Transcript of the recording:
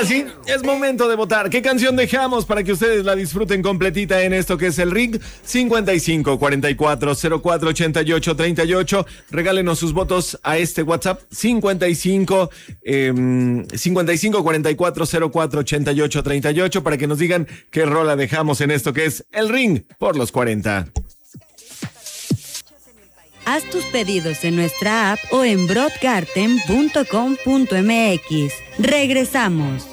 Ahora sí, es momento de votar. ¿Qué canción dejamos para que ustedes la disfruten completita en esto que es el Ring? 55 44 04 88 38. Regálenos sus votos a este WhatsApp 55 44 04 88 38 para que nos digan qué rola dejamos en esto que es el Ring por los 40. Haz tus pedidos en nuestra app o en broadgarden.com.mx. Regresamos.